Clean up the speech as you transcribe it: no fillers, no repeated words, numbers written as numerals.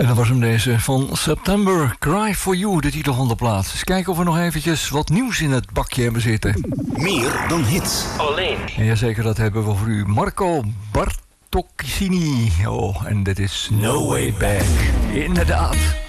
En dat was hem deze van September, Cry For You, de titel van de plaat. Eens kijken of we nog eventjes wat nieuws in het bakje hebben zitten. Meer dan hits. Alleen. En jazeker, dat hebben we voor u. Marco Bartocchini. Oh, en dit is No Way Back. Inderdaad.